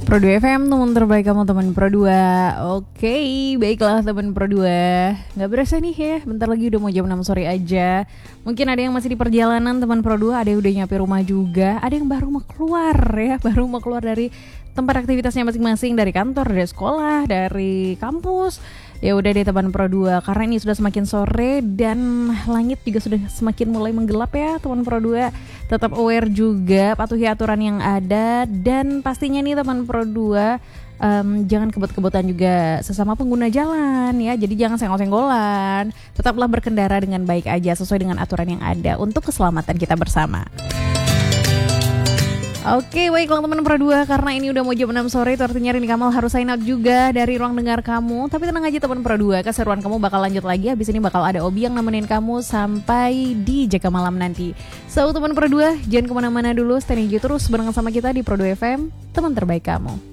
Pro 2 FM, teman terbaik kamu, teman Pro 2. Oke, baiklah teman Pro 2. Gak berasa nih ya, bentar lagi udah mau jam 6 sore aja. Mungkin ada yang masih di perjalanan teman Pro 2, ada yang udah nyampe rumah juga, ada yang baru mau keluar ya, baru mau keluar dari tempat aktivitasnya masing-masing, dari kantor, dari sekolah, dari kampus. Ya udah deh teman Pro 2, karena ini sudah semakin sore dan langit juga sudah semakin mulai menggelap ya teman Pro 2. Tetap aware juga, patuhi aturan yang ada, dan pastinya nih teman Pro 2, jangan kebut-kebutan juga sesama pengguna jalan ya. Jadi jangan senggol-senggolan, tetaplah berkendara dengan baik aja sesuai dengan aturan yang ada untuk keselamatan kita bersama. Oke, baiklah teman Pro 2, karena ini udah mau jam 6 sore, itu artinya Rini Kamal harus sign out juga dari ruang dengar kamu. Tapi tenang aja teman Pro 2, keseruan kamu bakal lanjut lagi. Habis ini bakal ada Obi yang nemenin kamu sampai di Jaga Malam nanti. So teman Pro 2, jangan kemana-mana dulu, stay aja terus barengan sama kita di Pro 2 FM, teman terbaik kamu.